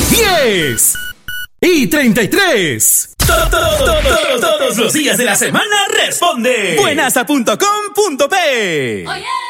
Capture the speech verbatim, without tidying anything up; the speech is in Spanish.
diez y treinta y tres. Todos los días de la semana responde. buenasa punto com punto pe. Oh, yeah.